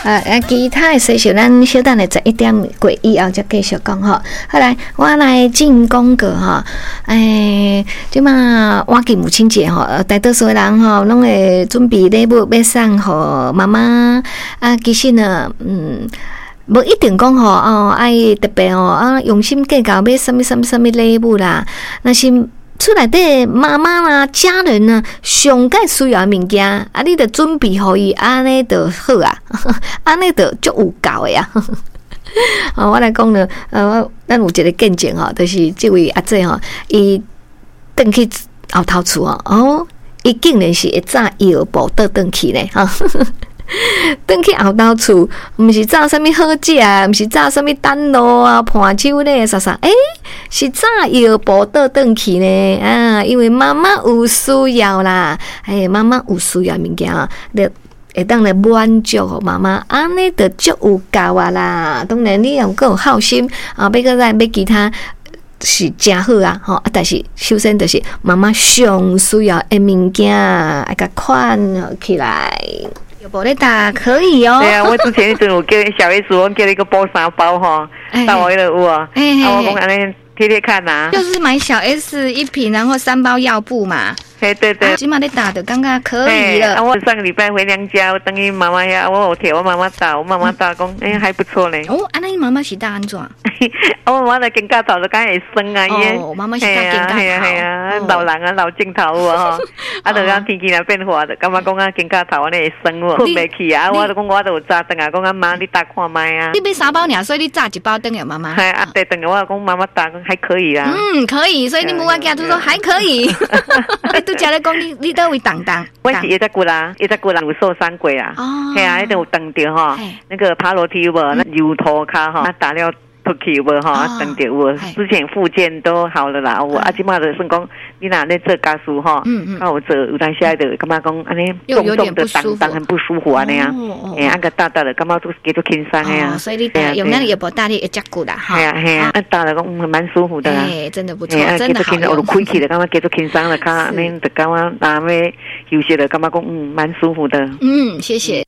其他的事情咱小等下11点过以后再继续讲吼。好来，我来进广告吼。即嘛我给母亲节吼，大多数人吼拢会准备礼物要送给妈妈其实呢，无一定讲吼爱特别用心计较买什么礼物啦，那是厝内底妈妈啦、家人呢，上介需要的物件你得准备互伊，安尼就好啊，安尼就足有够的啊。我来讲呢，咱有一个见证吼，就是这位阿姐吼，伊转去后头厝伊竟然是会炸药布倒转去咧转去后头厝，毋是炸啥物好食，毋是炸啥物蛋螺啊、盘手咧，啥，是炸药布倒转去呢因为妈妈有需要啦，妈妈有需要物件会当来满足妈妈，安尼就足有够啊啦。当然你有够好心要搁来买其他。是真好啊，但是首先就是妈妈上需要的物件，要甲款起来。有无咧打可以哦。 对啊，我之前一阵有叫小 S， 我叫你个包3包哈，到我那有啊，我讲安尼贴贴看呐。 就是买小 S 一瓶，然后3包药布嘛。 对， 今嘛咧打的刚刚可以了。 我上个礼拜回娘家，我等于妈妈呀，我有贴我妈妈打，我妈妈打讲，还不错嘞。 那你妈妈是打安怎？ 我妈妈的肩胛头就刚会酸啊， 妈妈是打肩胛头。老人老镜头就讲天气若变化，就感觉讲肩胛头安尼会酸困袂去啊。我就讲我就有炸灯啊，讲妈你打看卖啊。 你买3包尔，所以你炸1包灯给妈妈。 对，等于我讲妈妈打还可以啦。 可以，所以你母我家就说还可以。你都讲咧讲你倒位当， 我是一只骨啦，有受伤过啊。那就有蹬着那个爬楼梯有无？那油头卡那打了。出去有无等着有之前复健都好了啦，即马就算讲你若咧做家事有做有当时就感觉讲安尼重重的当很不舒服安尼按个大的感觉都叫做轻松的所以你用那个药布打你会脚骨啦打了讲蛮舒服的啦真的不错真的好用我开起来感觉叫做轻松了安尼就感觉那要休息了感觉讲蛮舒服的谢谢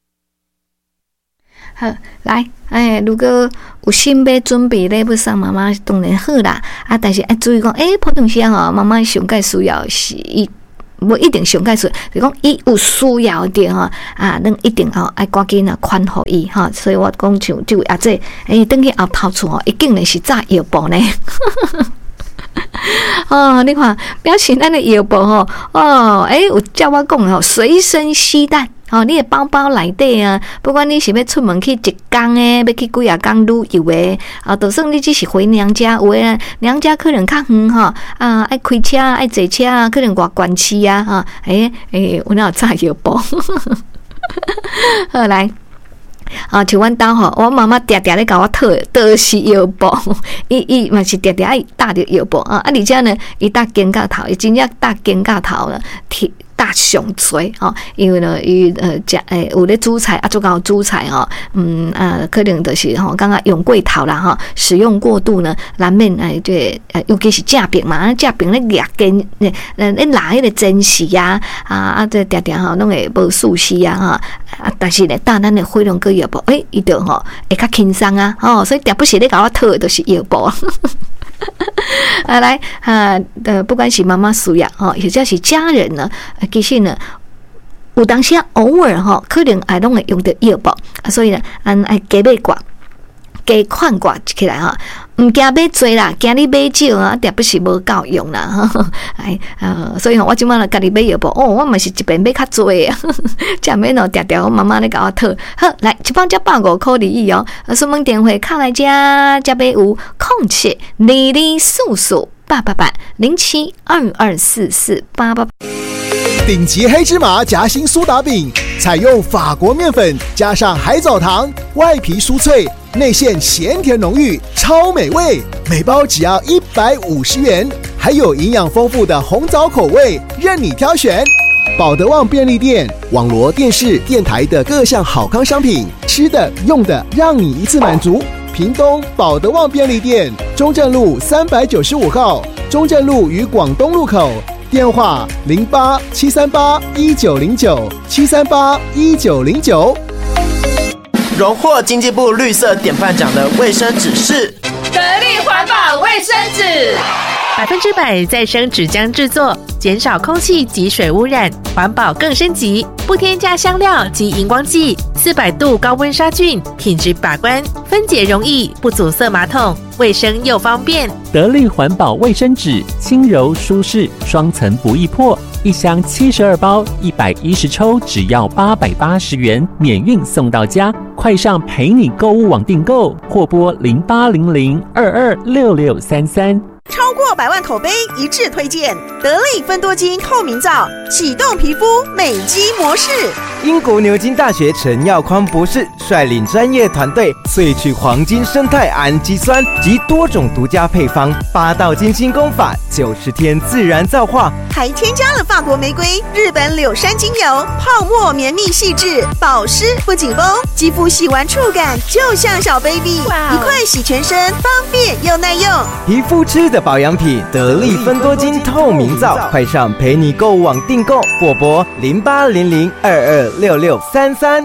好，来，如果有心要准备礼物送妈妈，当然好啦。但是要注意讲，普通时妈妈上介需要是伊无一定上介需要，就讲伊有需要的咱一定爱赶紧款互伊所以我讲像这位阿姐，等去后头厝伊竟然是炸药布呢。你看，表示咱的药布有叫我讲随身携带。你的包包内底不管你是要出门去1天的，要去几啊天旅游的，就算你只是回娘家，有的娘家可能较远爱开车爱坐车可能外县市有哪有炸药布？好来。像阮兜我妈妈常常咧甲我讨倒是药布，伊嘛是常常爱搭着药布而且呢，伊搭肩胛头，伊真正搭肩胛头了，搭上嘴因为呢，伊有咧煮菜做到煮菜可能就是刚刚用过头啦使用过度呢，难免尤其是正病嘛，正病咧压根咧拿迄个针丝这常常拢会无舒适但是咧搭咱的飞龙哥药布，伊就会较轻松所以定不是咧甲我讨的都是药布。来不管是妈妈需要或者是家人呢，其实呢有当时偶尔可能拢会用到药布所以呢爱加买挂加款挂起来唔惊买多啦，惊你买少定不是无够用啦所以我即摆家己买药布我嘛是一边买较多这免常常我妈妈咧甲我讨好来一包才150块而已询问电话卡来遮买有0722448807224488 顶级黑芝麻夹心苏打饼，采用法国面粉加上海藻糖，外皮酥脆，内馅咸甜浓郁，超美味。每包只要150元，还有营养丰富的红枣口味，任你挑选。保德旺便利店网罗电视、电台的各项好康商品，吃的、用的，让你一次满足。屏东保德旺便利店，中正路395号，中正路与广东路口。电话08-738-1909，738-1909。 荣获经济部绿色典范奖的卫生纸是得力环保卫生纸 ，100%再生纸浆制作，减少空气及水污染，环保更升级，不添加香料及荧光剂，400度高温杀菌，品质把关，分解容易，不阻塞马桶，卫生又方便。 得力环保卫生纸，轻柔舒适，双层不易破，一箱72包，110抽，只要880元，免运送到家。快上陪你购物网订购，或拨0800226633。 超过100万口碑一致推荐得力芬多精透明皂，启动皮肤美肌模式。 英国牛津大学陈耀匡博士率领专业团队萃取黄金生态氨基酸及多种独家配方，8道精心工法，90天自然皂化， 还添加了法国玫瑰、日本柳杉精油，泡沫绵密细致，保湿不紧绷，肌肤洗完触感就像小 baby， 一块洗全身，方便又耐用。 皮肤吃的保养品，得力芬多精透明皂，快上陪你购物网订购，或拨0800226633。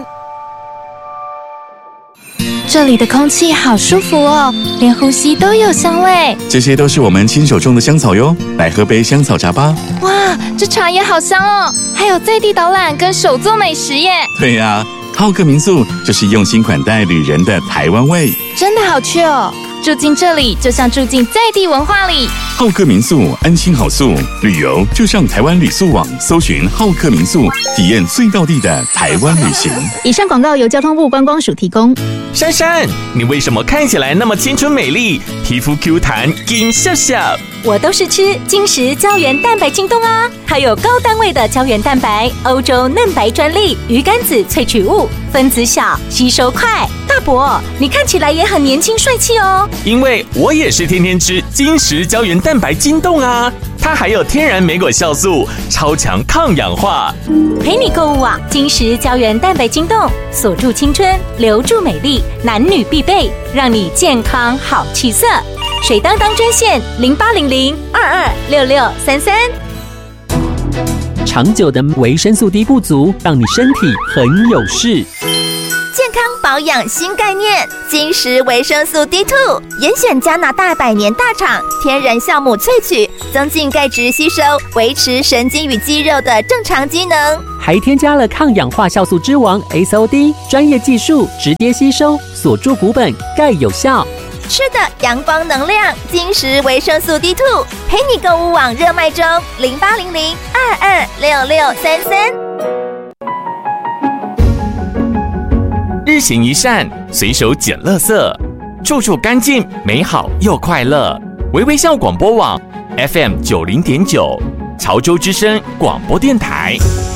这里的空气好舒服哦，连呼吸都有香味。 这些都是我们亲手种的香草哟，来喝杯香草茶吧。 哇，这茶也好香哦，还有在地导览跟手作美食耶。 对呀，浩客民宿就是用心款待旅人的台湾味， 真的好去哦。住进这里就像住进在地文化里。 浩客民宿安心好宿，旅游就上台湾旅宿网搜寻浩客民宿，体验最道地的台湾旅行。 以上广告由交通部观光署提供。 珊珊，你为什么看起来那么青春美丽，皮肤 Q 弹金笑笑？ 我都是吃金石胶原蛋白精冻啊，它有高单位的胶原蛋白，欧洲嫩白专利，鱼肝子萃取物，分子小，吸收快。大伯，你看起来也很年轻帅气哦。 因为我也是天天吃金石胶原蛋白精冻啊，它还有天然莓果酵素，超强抗氧化。 陪你购物网，金石胶原蛋白精冻，锁住青春，留住美丽，男女必备，让你健康好气色。水当当专线0800226633。 长久的维生素 D 不足，让你身体很有事。 健康保养新概念，金石维生素 D2， 严选加拿大100年大厂天然酵母萃取，增进钙质吸收，维持神经与肌肉的正常机能， 还添加了抗氧化酵素之王 SOD， 专业技术直接吸收，锁住骨本，钙有效。 吃的阳光能量，金石维生素 D2， 陪你购物网热卖中，0800226633。 日行一善，随手捡垃圾，处处干净，美好又快乐。微微笑广播网 FM 90.9，潮州之声广播电台。